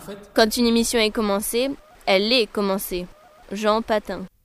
Quand une émission est commencée, elle est commencée. Jean Patin.